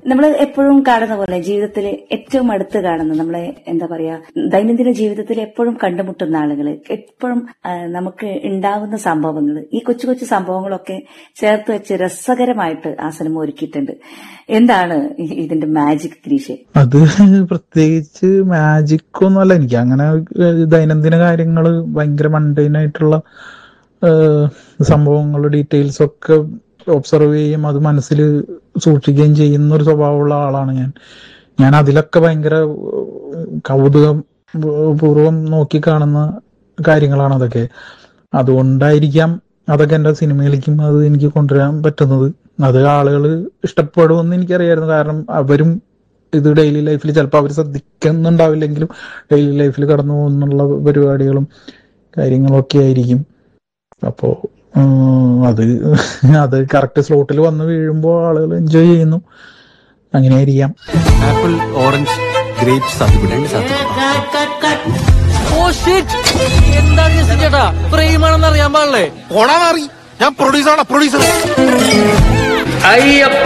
നമ്മൾ എപ്പോഴും കാണുന്ന പോലെ ജീവിതത്തിൽ ഏറ്റവും അടുത്ത് കാണുന്ന നമ്മളെ എന്താ പറയാ ദൈനംദിന ജീവിതത്തിൽ എപ്പോഴും കണ്ടുമുട്ടുന്ന ആളുകൾ, എപ്പോഴും നമുക്ക് ഉണ്ടാവുന്ന സംഭവങ്ങൾ, ഈ കൊച്ചു കൊച്ചു സംഭവങ്ങളൊക്കെ ചേർത്ത് വെച്ച് രസകരമായിട്ട് ആ സിനിമ ഒരുക്കിയിട്ടുണ്ട്. എന്താണ് ഇതിന്റെ മാജിക് ഗിരീഷ്? അത് പ്രത്യേകിച്ച് മാജിക് ഒന്നുമല്ല. എനിക്ക് അങ്ങനെ ദൈനംദിന കാര്യങ്ങള് ഭയങ്കര മണ്ടൈനായിട്ടുള്ള സംഭവങ്ങൾ ഡീറ്റെയിൽസ് ഒക്കെ ഒബ്സർവ് ചെയ്യും, അത് മനസ്സിൽ സൂക്ഷിക്കുകയും ചെയ്യുന്ന ഒരു സ്വഭാവമുള്ള ആളാണ് ഞാൻ അതിലൊക്കെ ഭയങ്കര കൗതുകം പൂർവം നോക്കി കാണുന്ന കാര്യങ്ങളാണ് അതൊക്കെ. അതുകൊണ്ടായിരിക്കാം അതൊക്കെ എന്റെ സിനിമയിലേക്കും അത് എനിക്ക് കൊണ്ടുവരാൻ പറ്റുന്നത്. അത് ആളുകൾ ഇഷ്ടപ്പെടുമെന്ന് എനിക്കറിയായിരുന്നു. കാരണം അവരും ഇത് ഡെയിലി ലൈഫിൽ ചിലപ്പോൾ അവർ ശ്രദ്ധിക്കുന്നുണ്ടാവില്ലെങ്കിലും ഡെയിലി ലൈഫിൽ കടന്നു പോകുന്നുള്ള പരിപാടികളും കാര്യങ്ങളൊക്കെ ആയിരിക്കും. അപ്പോ അത് കറക്റ്റ് സ്ലോട്ടിൽ വന്ന് വീഴുമ്പോൾ ആളുകൾ എൻജോയ് ചെയ്യുന്നു. അങ്ങനെ ആയിരിക്കാം. ആപ്പിൾ, ഓറഞ്ച്, ഗ്രേപ്സ്, എന്താണ് ചേട്ടാ ഫ്രെയിമാണെന്ന് അറിയാൻ പാടില്ലേ? ഞാൻ പ്രൊഡ്യൂസറാണ്, പ്രൊഡ്യൂസർ.